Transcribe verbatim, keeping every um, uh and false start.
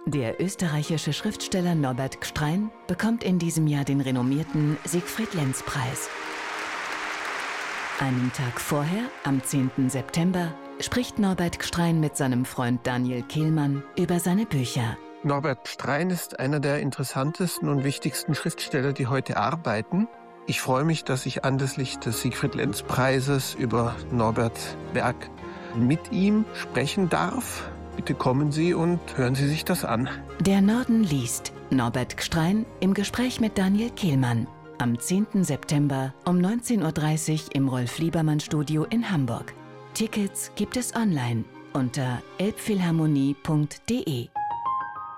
Der österreichische Schriftsteller Norbert Gstrein bekommt in diesem Jahr den renommierten Siegfried-Lenz-Preis. Einen Tag vorher, am zehnten September, spricht Norbert Gstrein mit seinem Freund Daniel Kehlmann über seine Bücher. Norbert Gstrein ist einer der interessantesten und wichtigsten Schriftsteller, die heute arbeiten. Ich freue mich, dass ich anlässlich des Siegfried-Lenz-Preises über Norberts Werk mit ihm sprechen darf. Bitte kommen Sie und hören Sie sich das an. Der Norden liest. Norbert Gstrein im Gespräch mit Daniel Kehlmann. Am zehnten September um neunzehn Uhr dreißig im Rolf-Liebermann-Studio in Hamburg. Tickets gibt es online unter elbphilharmonie punkt de.